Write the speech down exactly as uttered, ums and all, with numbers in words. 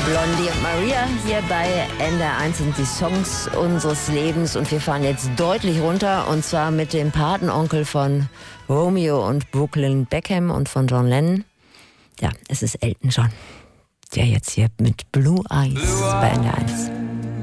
Blondie und Maria hier bei N D R eins sind die Songs unseres Lebens und wir fahren jetzt deutlich runter und zwar mit dem Patenonkel von Romeo und Brooklyn Beckham und von John Lennon. Ja, es ist Elton John, der jetzt hier mit Blue Eyes bei N D R eins.